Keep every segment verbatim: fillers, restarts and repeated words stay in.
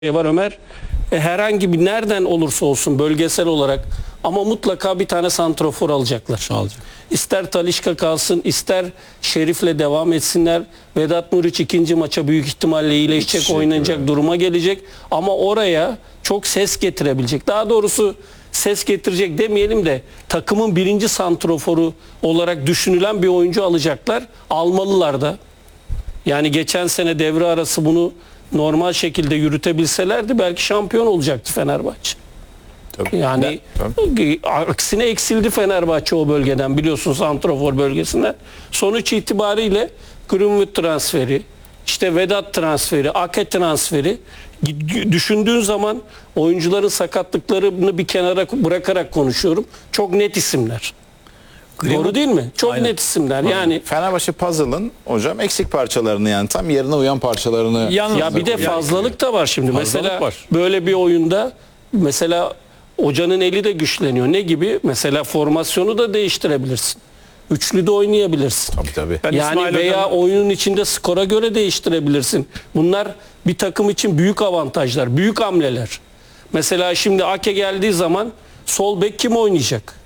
var Ömer. E, herhangi bir nereden olursa olsun bölgesel olarak ama mutlaka bir tane santrofor alacaklar. Alacak. İster Talisca kalsın, ister Şerif'le devam etsinler. Vedat Muriç ikinci maça büyük ihtimalle iyileşecek, Hiç oynanacak evet. duruma gelecek. Ama oraya çok ses getirebilecek. Daha doğrusu ses getirecek demeyelim de takımın birinci santroforu olarak düşünülen bir oyuncu alacaklar. Almalılar da. Yani geçen sene devre arası bunu normal şekilde yürütebilselerdi belki şampiyon olacaktı Fenerbahçe. Tabii. Yani Tabii. aksine eksildi Fenerbahçe o bölgeden, biliyorsunuz, santrafor bölgesinden. Sonuç itibariyle Greenwood transferi, işte Vedat transferi, Ake transferi, düşündüğün zaman oyuncuların sakatlıklarını bir kenara bırakarak konuşuyorum. Çok net isimler. Greenwood, doğru değil mi? Çok aynen. net isimler. Yani Fenerbahçe puzzle'ın hocam eksik parçalarını, yani tam yerine uyan parçalarını. Yalnız- ya bir de Yani- fazlalık da var şimdi. Fazlalık Mesela var. böyle bir oyunda mesela hocanın eli de güçleniyor. Ne gibi? Mesela formasyonu da değiştirebilirsin. Üçlü de oynayabilirsin. Tabii tabii. Ben yani İsmail veya Hocam- oyunun içinde skora göre değiştirebilirsin. Bunlar bir takım için büyük avantajlar, büyük hamleler. Mesela şimdi Ake geldiği zaman sol bek kim oynayacak?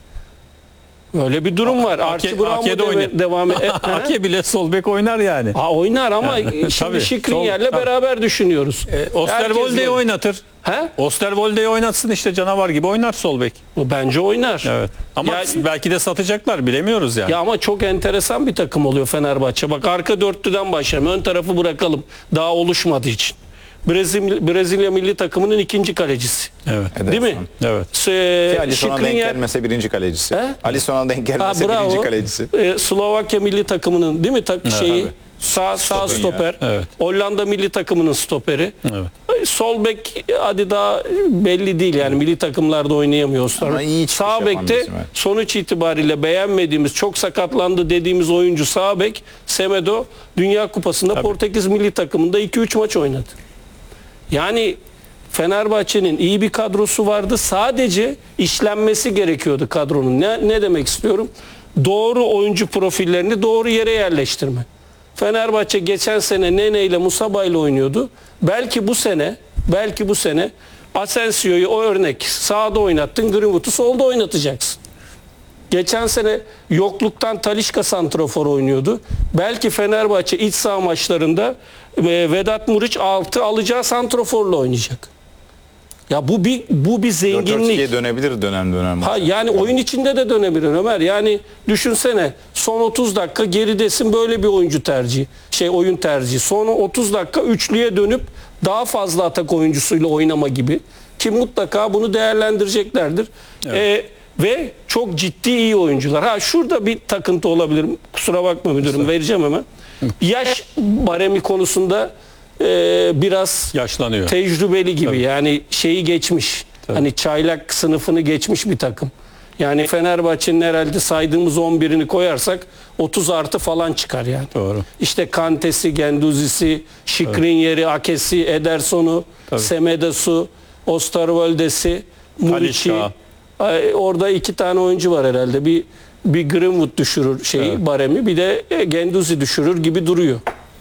Öyle bir durum var. Ake- Archie Brown Ake de mu oynar. deve- devam e- Ake bile sol bek oynar yani. Ha, oynar ama Tabii, şimdi sol- Skriniar'la tabii. beraber düşünüyoruz. E, Osterwolde'yi Herkes- oynatır. He? Osterwolde'yi oynatsın, işte canavar gibi oynar sol bek. O bence oynar. Evet. Ama Ya- belki de satacaklar, bilemiyoruz yani. Ya ama çok enteresan bir takım oluyor Fenerbahçe. Bak arka dörtlüden başlayalım. Ön tarafı bırakalım. Daha oluşmadığı için. Brezilya, Brezilya milli takımının ikinci kalecisi. Evet. Ederson. Değil mi? Evet. Se- Ki Alisson'a denk Skriniar- gelmese birinci kalecisi. He? Alisson'a denk Ha, gelmese bravo. birinci kalecisi. Ee, Slovakya milli takımının değil mi tak şeyi? tabii. Sağ sağ Stoperi stoper. ya. Evet. Hollanda milli takımının stoperi. Evet. Sol bek hadi daha belli değil yani, milli takımlarda oynayamıyor sonra. Ama iyi çıkış Sağ yapan bekte bir isim, evet. sonuç itibariyle beğenmediğimiz, çok sakatlandı dediğimiz oyuncu sağ bek Semedo Dünya Kupası'nda Tabii. Portekiz milli takımında iki üç maç oynadı. Yani Fenerbahçe'nin iyi bir kadrosu vardı. Sadece işlenmesi gerekiyordu kadronun. Ne, ne demek istiyorum? Doğru oyuncu profillerini doğru yere yerleştirme. Fenerbahçe geçen sene Nene ile Musaba ile oynuyordu. Belki bu sene, belki bu sene Asensio'yu o örnek sağda oynattın, Greenwood'u solda oynatacaksın. Geçen sene yokluktan Talisca santrafor oynuyordu. Belki Fenerbahçe iç saha maçlarında e, Vedat Muriç altı alacağı santraforla oynayacak. Ya bu bir bu bir dört dört ikiye zenginlik. dönebilir dönem dönem. Ha, yani oyun içinde de dönebilir Ömer. Yani düşünsene, son otuz dakika geridesin, böyle bir oyuncu tercihi. Şey oyun tercihi. Son otuz dakika üçlüye dönüp daha fazla atak oyuncusuyla oynama gibi. Ki mutlaka bunu değerlendireceklerdir. Ee, ve çok ciddi iyi oyuncular. Ha, şurada bir takıntı olabilir. Kusura bakma müdürüm, vereceğim hemen. Yaş baremi konusunda e, biraz Yaşlanıyor. tecrübeli gibi. Tabii. Yani şeyi geçmiş. Tabii. Hani çaylak sınıfını geçmiş bir takım. Yani Fenerbahçe'nin herhalde saydığımız on birini koyarsak otuz artı falan çıkar yani. Doğru. İşte Kante'si, Gendouzi'si, Skriniar'i, Ake'si, Ederson'u, Tabii. Semedos'u, Osterwolde'si, Muriç'i. Talisca. Ay, orada iki tane oyuncu var herhalde. Bir bir Greenwood düşürür şeyi, Evet. baremi, bir de e, Guendouzi düşürür gibi duruyor.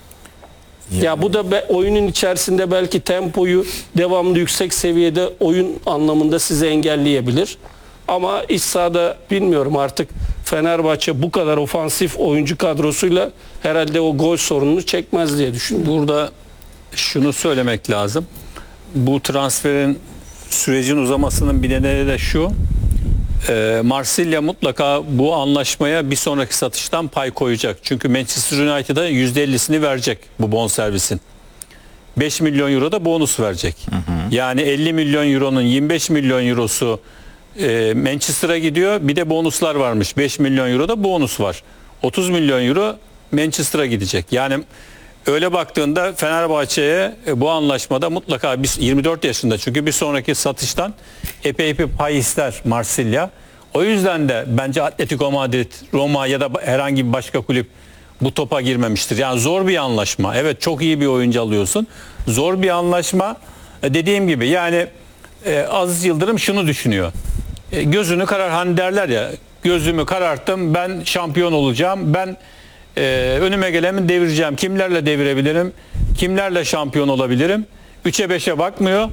Ya bu da be, oyunun içerisinde belki tempoyu devamlı yüksek seviyede oyun anlamında sizi engelleyebilir. Ama iç sahada bilmiyorum, artık Fenerbahçe bu kadar ofansif oyuncu kadrosuyla herhalde o gol sorununu çekmez diye düşünüyorum. Burada şunu söylemek lazım. Bu transferin sürecin uzamasının bir nedeni de şu. E, Marsilya mutlaka bu anlaşmaya bir sonraki satıştan pay koyacak. Çünkü Manchester United'a yüzde ellisini verecek bu bonservisin. beş milyon euro da bonus verecek. Hı hı. Yani elli milyon euronun yirmi beş milyon eurosu e, Manchester'a gidiyor. Bir de bonuslar varmış. beş milyon euro da bonus var. otuz milyon euro Manchester'a gidecek. Yani öyle baktığında Fenerbahçe'ye e, bu anlaşmada mutlaka biz yirmi dört yaşında, çünkü bir sonraki satıştan epey epey pay ister Marsilya. O yüzden de bence Atletico Madrid, Roma ya da herhangi bir başka kulüp bu topa girmemiştir. Yani zor bir anlaşma. Evet, çok iyi bir oyuncu alıyorsun. Zor bir anlaşma. E, dediğim gibi yani e, Aziz Yıldırım şunu düşünüyor. E, gözünü karar, hani derler ya, gözümü kararttım, ben şampiyon olacağım. Ben e, önüme geleni devireceğim. Kimlerle devirebilirim? Kimlerle şampiyon olabilirim? üçe beşe bakmıyor.